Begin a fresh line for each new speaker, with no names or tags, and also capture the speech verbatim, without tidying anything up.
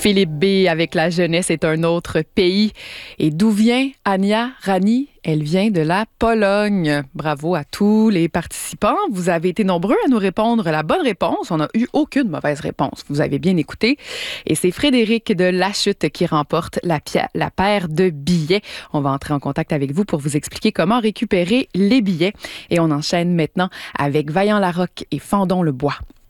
Philippe B. avec la jeunesse est un autre pays. Et d'où vient Ania Rani? Elle vient de la Pologne. Bravo à tous les participants. Vous avez été nombreux à nous répondre la bonne réponse. On n'a eu aucune mauvaise réponse. Vous avez bien écouté. Et c'est Frédéric de Lachute qui remporte la, pia- la paire de billets. On va entrer en contact avec vous pour vous expliquer comment récupérer les billets. Et on enchaîne maintenant avec Vaillant Larocque et Fendons le bois.